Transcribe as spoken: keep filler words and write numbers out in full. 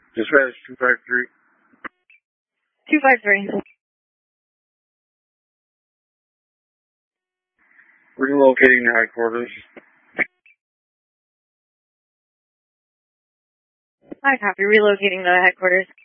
Dispatch two five three. two five three. Relocating to headquarters. I copy. Relocating to headquarters.